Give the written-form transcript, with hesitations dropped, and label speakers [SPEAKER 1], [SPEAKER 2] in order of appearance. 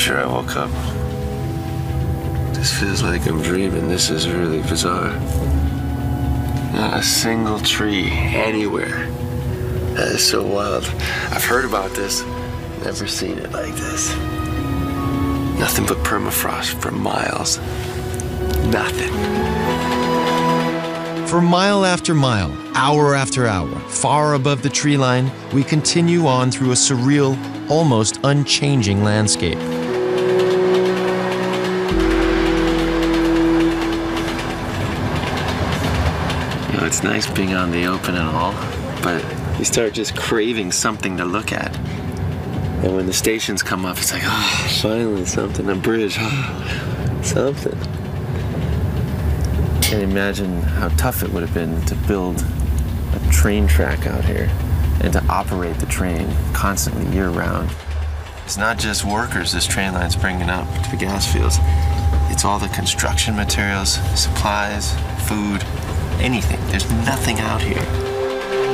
[SPEAKER 1] sure I woke up. This feels like I'm dreaming. This is really bizarre. Not a single tree anywhere. That is so wild. I've heard about this, never seen it like this. Nothing but permafrost for miles. Nothing.
[SPEAKER 2] For mile after mile, hour after hour, far above the tree line, we continue on through a surreal, almost unchanging landscape.
[SPEAKER 1] You know, it's nice being on the open and all, but you start just craving something to look at. And when the stations come up, it's like, oh, finally something, a bridge, oh, something. Can't imagine how tough it would have been to build a train track out here and to operate the train constantly year-round. It's not just workers this train line's bringing up to the gas fields. It's all the construction materials, supplies, food, anything. There's nothing out here.